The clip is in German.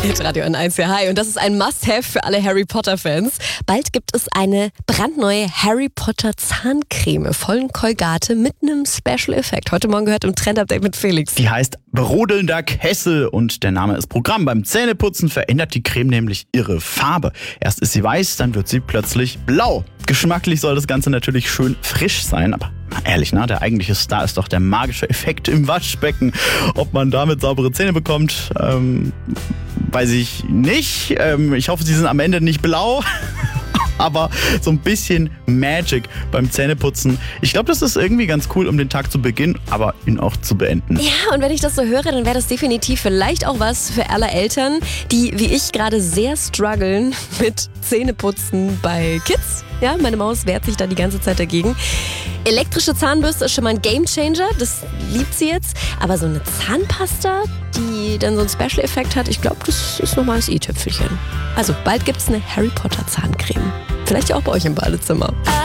Hitradio N1, ja, hi. Und das ist ein Must-Have für alle Harry Potter-Fans. Bald gibt es eine brandneue Harry Potter Zahncreme vollen Colgate mit einem Special-Effekt. Heute Morgen gehört im Trend-Update mit Felix. Die heißt Brodelnder Kessel und der Name ist Programm. Beim Zähneputzen verändert die Creme nämlich ihre Farbe. Erst ist sie weiß, dann wird sie plötzlich blau. Geschmacklich soll das Ganze natürlich schön frisch sein, aber ehrlich, der eigentliche Star ist doch der magische Effekt im Waschbecken. Ob man damit saubere Zähne bekommt, weiß ich nicht. Ich hoffe, sie sind am Ende nicht blau. Aber so ein bisschen Magic beim Zähneputzen. Ich glaube, das ist irgendwie ganz cool, um den Tag zu beginnen, aber ihn auch zu beenden. Ja, und wenn ich das so höre, dann wäre das definitiv vielleicht auch was für alle Eltern, die, wie ich, gerade sehr strugglen mit Zähneputzen bei Kids. Ja, meine Maus wehrt sich da die ganze Zeit dagegen. Elektrische Zahnbürste ist schon mal ein Gamechanger, das liebt sie jetzt. Aber so eine Zahnpasta, die dann so einen Special-Effekt hat, ich glaube, das ist nochmal das i-Tüpfelchen. Also bald gibt's eine Harry Potter Zahncreme. Vielleicht auch bei euch im Badezimmer.